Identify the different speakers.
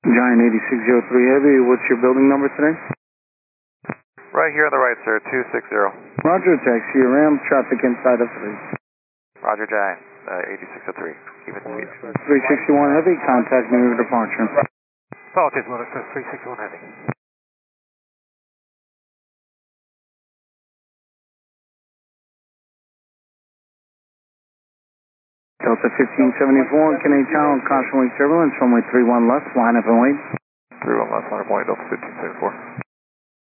Speaker 1: Giant 8603 Heavy, what's your building number today?
Speaker 2: Right here on the right, sir, 260.
Speaker 1: Roger, taxi your Ram, traffic inside of 3.
Speaker 2: Roger, Giant, 8603. Even speed.
Speaker 1: 361 Heavy, contact me with departure.
Speaker 2: Apologies, Lotus, 361 Heavy.
Speaker 1: Delta 1574, Canadian Town, caution wake turbulence, runway 31 left, line up and wait.
Speaker 2: 31 left, line up and wait, Delta 1574.